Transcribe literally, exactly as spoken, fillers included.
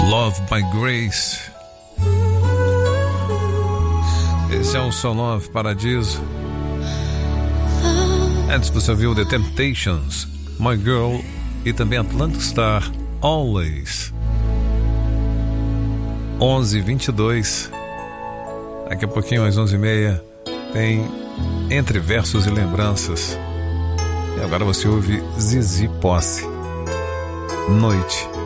Love by Grace. Esse é o So Love Paradiso. Antes você ouviu The Temptations, My Girl, e também Atlantic Star, Always. onze e vinte e dois. Daqui a pouquinho, às onze e meia, tem Entre Versos e Lembranças. E agora você ouve Zizi Posse, Noite.